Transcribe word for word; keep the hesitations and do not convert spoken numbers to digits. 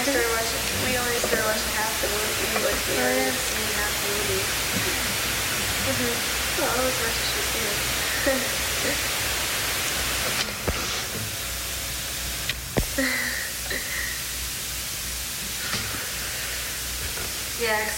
started watching. We only started watching half the movie. Like we Oh, already yeah. seen half the movie. Mhm. Well, as much as she's seen it. Yeah.